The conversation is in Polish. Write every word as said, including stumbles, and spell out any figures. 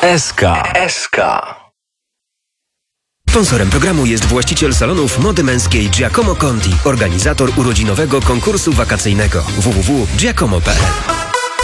S K. S K. Sponsorem programu jest właściciel salonów mody męskiej Giacomo Conti, organizator urodzinowego konkursu wakacyjnego w w w kropka giacomo kropka p l.